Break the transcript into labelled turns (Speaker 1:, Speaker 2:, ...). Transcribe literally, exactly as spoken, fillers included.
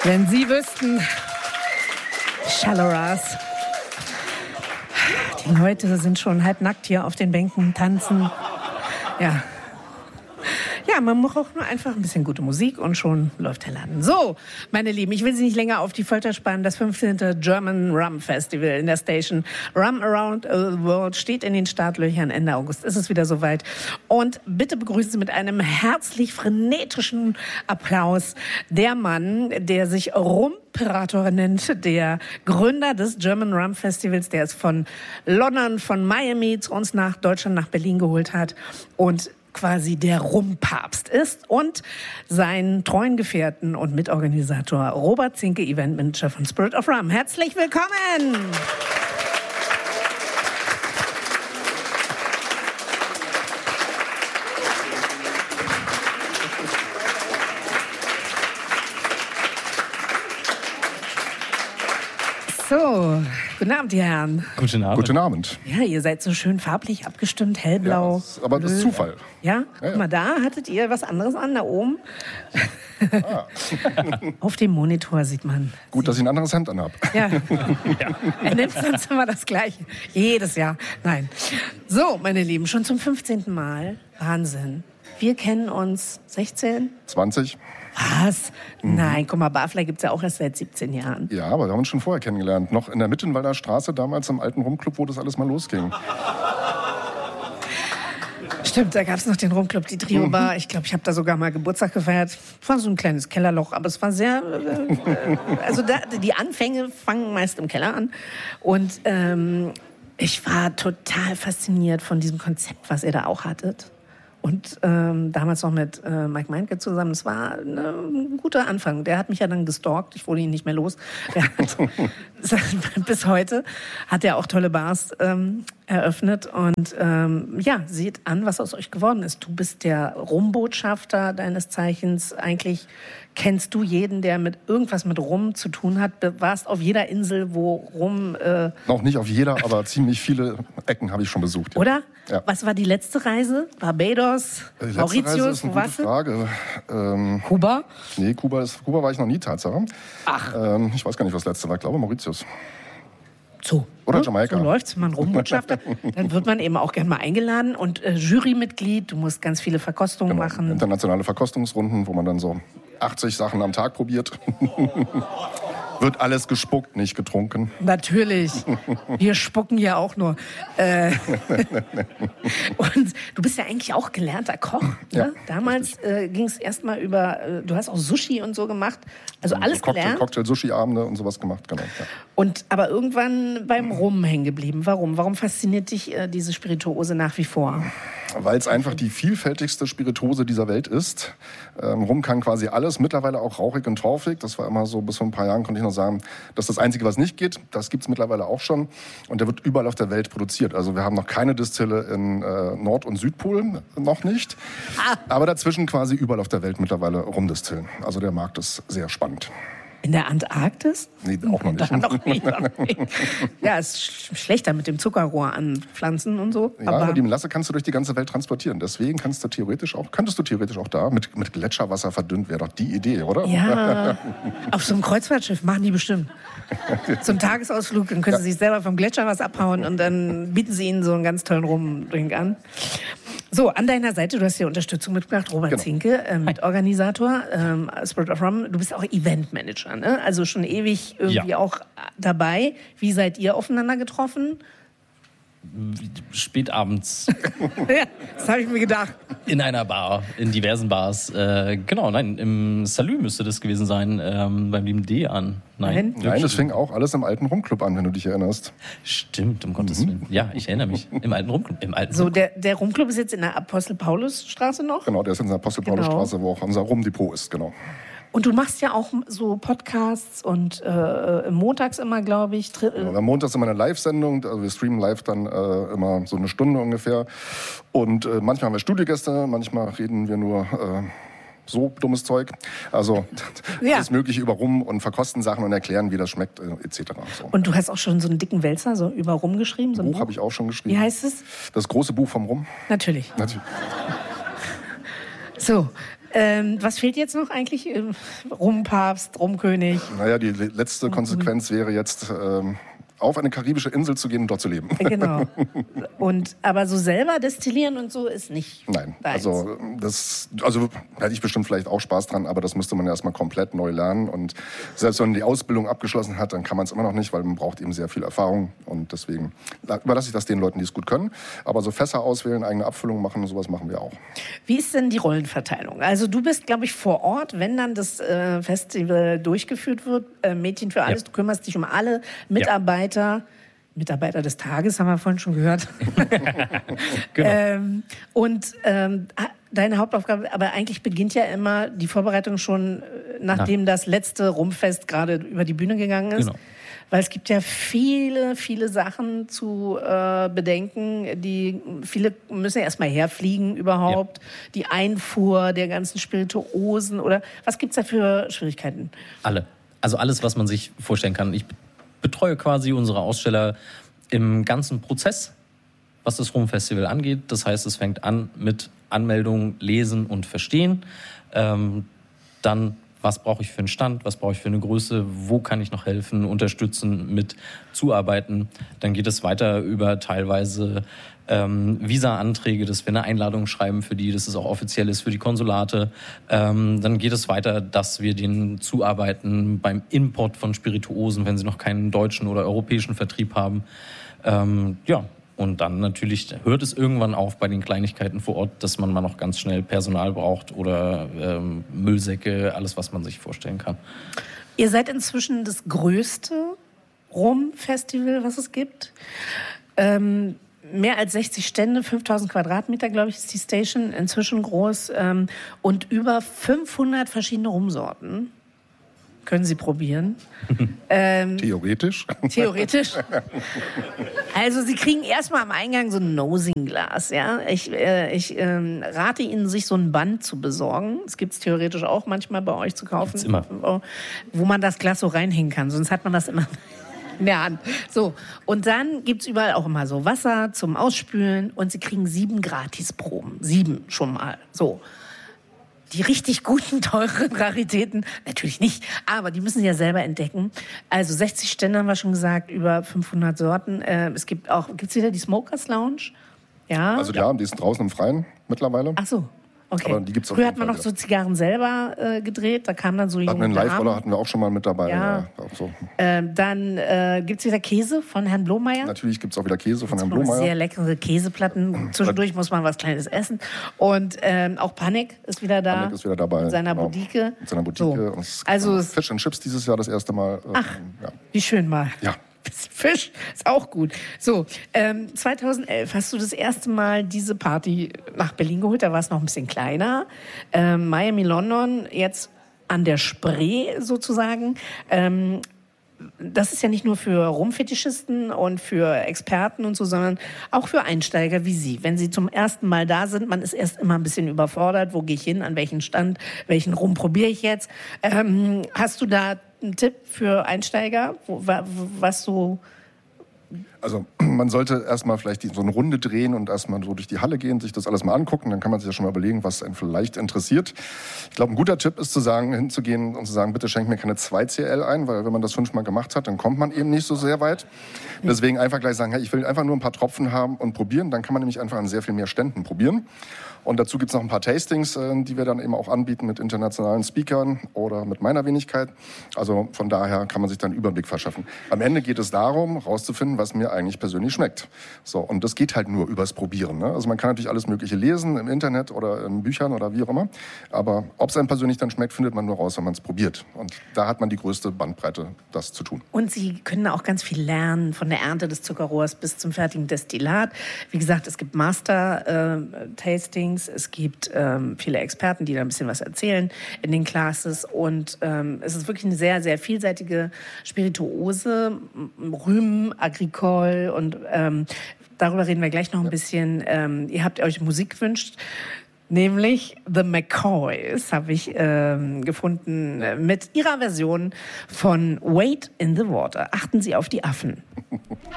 Speaker 1: Wenn Sie wüssten, Shallow-Ras, die Leute sind schon halbnackt hier auf den Bänken, tanzen. Ja. Ja, man braucht nur einfach ein bisschen gute Musik und schon läuft der Laden. So, meine Lieben, ich will Sie nicht länger auf die Folter spannen. Das fünfzehnte German Rum Festival in der Station Rum Around the World steht in den Startlöchern. Ende August ist es wieder soweit. Und bitte begrüßen Sie mit einem herzlich frenetischen Applaus der Mann, der sich Rumperator nennt, der Gründer des German Rum Festivals, der es von London, von Miami zu uns nach Deutschland, nach Berlin geholt hat und quasi der Rumpapst ist, und seinen treuen Gefährten und Mitorganisator Robert Zinke, Eventmanager von Spirit of Rum. Herzlich willkommen! So, guten Abend, ihr Herren.
Speaker 2: Guten Abend.
Speaker 3: Guten Abend.
Speaker 1: Ja, ihr seid so schön farblich abgestimmt, hellblau.
Speaker 3: Ja, das, aber das ist Zufall.
Speaker 1: Ja?
Speaker 3: Ja, ja.
Speaker 1: Guck mal, da hattet ihr was anderes an, da oben.
Speaker 3: Ah.
Speaker 1: Auf dem Monitor sieht man.
Speaker 3: Gut, dass ich ein anderes Hemd anhab.
Speaker 1: Ja. ja. Er nimmt sonst immer das Gleiche. Jedes Jahr. Nein. So, meine Lieben, schon zum fünfzehnten Mal. Wahnsinn. Wir kennen uns sechzehn?
Speaker 3: zwanzig.
Speaker 1: Was? Mhm. Nein, guck mal, Barfly gibt's ja auch erst seit siebzehn Jahren.
Speaker 3: Ja, aber wir haben uns schon vorher kennengelernt. Noch in der Mittenwalder Straße, damals im alten Rumclub, wo das alles mal losging.
Speaker 1: Stimmt, da gab's noch den Rumclub, die Trio-Bar. Ich glaube, ich habe da sogar mal Geburtstag gefeiert. Es war so ein kleines Kellerloch, aber es war sehr... Äh, also da, die Anfänge fangen meist im Keller an. Und ähm, ich war total fasziniert von diesem Konzept, was ihr da auch hattet. Und ähm, damals noch mit äh, Mike Meinke zusammen. Es war ne, ein guter Anfang. Der hat mich ja dann gestalkt. Ich wurde ihn nicht mehr los. Der hat, bis heute hat er auch tolle Bars ähm, eröffnet. Und ähm, ja, seht an, was aus euch geworden ist. Du bist der Rumbotschafter deines Zeichens. Eigentlich kennst du jeden, der mit irgendwas mit Rum zu tun hat. Du warst auf jeder Insel, wo Rum... Äh
Speaker 3: Noch nicht auf jeder, aber ziemlich viele Ecken habe ich schon besucht. Ja.
Speaker 1: Oder?
Speaker 3: Ja.
Speaker 1: Was war die letzte Reise? Barbados?
Speaker 3: Die letzte
Speaker 1: Mauritius?
Speaker 3: Reise ist eine
Speaker 1: wo
Speaker 3: gute
Speaker 1: warst du?
Speaker 3: Frage. Ähm,
Speaker 1: Kuba?
Speaker 3: Nee, Kuba, ist, Kuba war ich noch nie, Tatsache.
Speaker 1: Ach.
Speaker 3: Ähm, ich weiß gar nicht, was das letzte war. Ich glaube Mauritius.
Speaker 1: So.
Speaker 3: Oder
Speaker 1: ne?
Speaker 3: Jamaika.
Speaker 1: So läuft's, man Rumbotschafter. Dann wird man eben auch gern mal eingeladen und äh, Jurymitglied. Du musst ganz viele Verkostungen
Speaker 3: Genau.
Speaker 1: machen.
Speaker 3: Internationale Verkostungsrunden, wo man dann so achtzig Sachen am Tag probiert. Wird alles gespuckt, nicht getrunken.
Speaker 1: Natürlich. Wir spucken ja auch nur. Äh, und du bist ja eigentlich auch gelernter Koch. Ne?
Speaker 3: Ja,
Speaker 1: Damals äh, ging es erstmal über, äh, du hast auch Sushi und so gemacht. Also alles
Speaker 3: so Cocktail,
Speaker 1: gelernt.
Speaker 3: Cocktail-Sushi-Abende und sowas gemacht, genau. Ja.
Speaker 1: Und aber irgendwann beim Rum hängen geblieben. Warum? Warum fasziniert dich äh, diese Spirituose nach wie vor?
Speaker 3: Weil es einfach die vielfältigste Spirituose dieser Welt ist. Ähm, Rum kann quasi alles, mittlerweile auch rauchig und torfig. Das war immer so, bis vor ein paar Jahren konnte ich noch sagen, das ist das Einzige, was nicht geht. Das gibt's mittlerweile auch schon. Und der wird überall auf der Welt produziert. Also wir haben noch keine Distille in äh, Nord- und Südpol, noch nicht. Aber dazwischen quasi überall auf der Welt mittlerweile Rumdistillen. Also der Markt ist sehr spannend.
Speaker 1: In der Antarktis?
Speaker 3: Nee, auch noch nicht.
Speaker 1: Da noch nicht, noch nicht. Ja, ist sch- schlechter mit dem Zuckerrohr an Pflanzen und so.
Speaker 3: Ja,
Speaker 1: aber
Speaker 3: aber die Melasse kannst du durch die ganze Welt transportieren. Deswegen kannst du theoretisch auch, könntest du theoretisch auch da mit, mit Gletscherwasser verdünnt, wäre doch die Idee, oder?
Speaker 1: ja, auf so einem Kreuzfahrtschiff machen die bestimmt. Zum Tagesausflug, dann können sie sich selber vom Gletscher was abhauen und dann bieten sie ihnen so einen ganz tollen Rumdrink an. So, an deiner Seite, du hast hier Unterstützung mitgebracht, Robert
Speaker 3: Genau.
Speaker 1: Zinke, äh, Mitorganisator, ähm, Spirit of Rum. Du bist auch Eventmanager, ne? Also schon ewig irgendwie
Speaker 2: Ja.
Speaker 1: auch dabei. Wie seid ihr aufeinander getroffen?
Speaker 2: Spätabends
Speaker 1: Ja, das habe ich mir gedacht.
Speaker 2: in einer Bar, in diversen Bars. Äh, genau, nein, im Salü müsste das gewesen sein, ähm, beim lieben D an. Nein,
Speaker 1: Nein.
Speaker 3: Nein, das fing auch alles im alten Rumclub an, wenn du dich erinnerst.
Speaker 2: Stimmt, um Gottes Willen. Ja, ich erinnere mich. Im alten Rumclub. Im alten
Speaker 1: So, der, der Rumclub ist jetzt in der Apostel-Paulus-Straße noch.
Speaker 3: Genau, der ist in der Apostel-Paulus-Straße, wo auch unser Rumdepot ist, genau.
Speaker 1: Und du machst ja auch so Podcasts und äh, montags immer, glaube ich. Tri-
Speaker 3: Genau, wir haben montags immer eine Live-Sendung, also wir streamen live dann äh, immer so eine Stunde ungefähr. Und äh, manchmal haben wir Studiogäste, manchmal reden wir nur äh, so dummes Zeug. Also
Speaker 1: Ja.
Speaker 3: alles Mögliche über Rum und verkosten Sachen und erklären, wie das schmeckt, äh, et cetera. So.
Speaker 1: Und du hast auch schon so einen dicken Wälzer so über Rum geschrieben? So ein
Speaker 3: Buch habe ich auch schon geschrieben.
Speaker 1: Wie heißt es?
Speaker 3: Das große Buch vom Rum.
Speaker 1: Natürlich.
Speaker 3: Natürlich.
Speaker 1: So, So, ähm, was fehlt jetzt noch eigentlich? Rumpapst, Rumkönig?
Speaker 3: Naja, die letzte Konsequenz wäre jetzt, ähm, auf eine karibische Insel zu gehen und dort zu leben.
Speaker 1: Genau. Und, aber so selber destillieren und so ist nicht
Speaker 3: Nein,
Speaker 1: deins.
Speaker 3: also das, also hätte ich bestimmt vielleicht auch Spaß dran, aber das müsste man erstmal komplett neu lernen. Und selbst wenn man die Ausbildung abgeschlossen hat, dann kann man es immer noch nicht, weil man braucht eben sehr viel Erfahrung. Und deswegen überlasse ich das den Leuten, die es gut können. Aber so Fässer auswählen, eigene Abfüllungen machen, sowas machen wir auch.
Speaker 1: Wie ist denn die Rollenverteilung? Also du bist, glaube ich, vor Ort, wenn dann das äh, Festival durchgeführt wird, äh, Mädchen für alles, ja. Du kümmerst dich um alle Mitarbeiter. Ja. Mitarbeiter des Tages, haben wir vorhin schon gehört. Genau. ähm, und ähm, deine Hauptaufgabe, aber eigentlich beginnt ja immer die Vorbereitung schon, nachdem Na. das letzte Rumfest gerade über die Bühne gegangen ist. Genau. Weil es gibt ja viele, viele Sachen zu äh, bedenken. Die, viele müssen ja erstmal herfliegen überhaupt. Ja. Die Einfuhr der ganzen Spirituosen oder was gibt es da für Schwierigkeiten?
Speaker 2: Alle. Also alles, was man sich vorstellen kann. Ich betreue quasi unsere Aussteller im ganzen Prozess, was das Rumfestival angeht. Das heißt, es fängt an mit Anmeldung, Lesen und Verstehen. Ähm, dann, was brauche ich für einen Stand, was brauche ich für eine Größe, wo kann ich noch helfen, unterstützen, mit zuarbeiten. Dann geht es weiter über teilweise ähm, Visa-Anträge, dass wir eine Einladung schreiben für die, dass es auch offiziell ist für die Konsulate. Ähm, dann geht es weiter, dass wir denen zuarbeiten beim Import von Spirituosen, wenn sie noch keinen deutschen oder europäischen Vertrieb haben. Ähm, ja, und dann natürlich hört es irgendwann auf bei den Kleinigkeiten vor Ort, dass man mal noch ganz schnell Personal braucht oder ähm, Müllsäcke, alles, was man sich vorstellen kann.
Speaker 1: Ihr seid inzwischen das größte Rum-Festival, was es gibt. Ähm, mehr als sechzig Stände, fünftausend Quadratmeter, glaube ich, ist die Station, inzwischen groß. Ähm, und über fünfhundert verschiedene Rumsorten können Sie probieren. ähm,
Speaker 3: Theoretisch.
Speaker 1: Theoretisch. Also Sie kriegen erstmal am Eingang so ein Nosing-Glas. Ja? Ich, äh, ich ähm, rate Ihnen, sich so ein Band zu besorgen. Das gibt es theoretisch auch manchmal bei euch zu kaufen.
Speaker 2: Gibt's immer.
Speaker 1: Wo man das Glas so reinhängen kann. Sonst hat man das immer in der Hand. So. Und dann gibt es überall auch immer so Wasser zum Ausspülen. Und Sie kriegen sieben Gratisproben. Sieben schon mal. So. Die richtig guten, teuren Raritäten, natürlich nicht, aber die müssen Sie ja selber entdecken. Also sechzig Stände haben wir schon gesagt, über fünfhundert Sorten. Äh, es gibt auch, gibt's wieder die Smokers Lounge? Ja.
Speaker 3: Also ja, die ist draußen im Freien mittlerweile.
Speaker 1: Ach so. Okay.
Speaker 3: Aber die gibt's auf
Speaker 1: Früher
Speaker 3: jeden
Speaker 1: hat man
Speaker 3: Fall
Speaker 1: noch so Zigarren selber äh, gedreht, da kam dann so junge
Speaker 3: Hatten wir einen Live-Roller, hatten wir auch schon mal mit dabei.
Speaker 1: Ja.
Speaker 3: Ja, auch so.
Speaker 1: ähm, dann äh, gibt es wieder Käse von Herrn Blomeyer.
Speaker 3: Natürlich gibt es auch wieder Käse von Herrn
Speaker 1: Blomeyer.
Speaker 3: Blomeyer.
Speaker 1: Sehr leckere Käseplatten. Zwischendurch muss man was Kleines essen. Und ähm, auch Panik ist wieder da.
Speaker 3: Panik ist wieder dabei.
Speaker 1: Mit seiner
Speaker 3: genau.
Speaker 1: Bodike.
Speaker 3: Mit seiner Bodike.
Speaker 1: So.
Speaker 3: Und es
Speaker 1: also
Speaker 3: Fish and Chips dieses Jahr das erste Mal.
Speaker 1: Ach,
Speaker 3: ja.
Speaker 1: Wie schön mal.
Speaker 3: Ja.
Speaker 1: Fisch ist auch gut. So, ähm, zweitausendelf hast du das erste Mal diese Party nach Berlin geholt. Da war es noch ein bisschen kleiner. Ähm, Miami, London, jetzt an der Spree sozusagen. Ähm, das ist ja nicht nur für Rumfetischisten und für Experten und so, sondern auch für Einsteiger wie Sie. Wenn Sie zum ersten Mal da sind, man ist erst immer ein bisschen überfordert. Wo gehe ich hin? An welchen Stand? Welchen Rum probiere ich jetzt? Ähm, hast du da einen Tipp für Einsteiger, wo, was so...
Speaker 3: Also man sollte erstmal vielleicht die, so eine Runde drehen und erstmal so durch die Halle gehen, sich das alles mal angucken. Dann kann man sich ja schon mal überlegen, was einen vielleicht interessiert. Ich glaube, ein guter Tipp ist zu sagen, hinzugehen und zu sagen, bitte schenk mir keine zwei C L ein, weil wenn man das fünfmal gemacht hat, dann kommt man eben nicht so sehr weit. Deswegen einfach gleich sagen, hey, ich will einfach nur ein paar Tropfen haben und probieren. Dann kann man nämlich einfach an sehr viel mehr Ständen probieren. Und dazu gibt es noch ein paar Tastings, die wir dann eben auch anbieten mit internationalen Speakern oder mit meiner Wenigkeit. Also von daher kann man sich dann einen Überblick verschaffen. Am Ende geht es darum, rauszufinden, was mir eigentlich persönlich schmeckt. So, und das geht halt nur übers Probieren. Ne? Also man kann natürlich alles Mögliche lesen im Internet oder in Büchern oder wie auch immer. Aber ob es einem persönlich dann schmeckt, findet man nur raus, wenn man es probiert. Und da hat man die größte Bandbreite, das zu tun.
Speaker 1: Und Sie können auch ganz viel lernen, von der Ernte des Zuckerrohrs bis zum fertigen Destillat. Wie gesagt, es gibt Master-Tastings, äh, es gibt ähm, viele Experten, die da ein bisschen was erzählen in den Classes. Und ähm, es ist wirklich eine sehr, sehr vielseitige Spirituose, Rhum, Agricole und ähm, darüber reden wir gleich noch ein bisschen. Ähm, ihr habt euch Musik gewünscht, nämlich The McCoys habe ich ähm, gefunden mit ihrer Version von Wade in the Water. Achten Sie auf die Affen.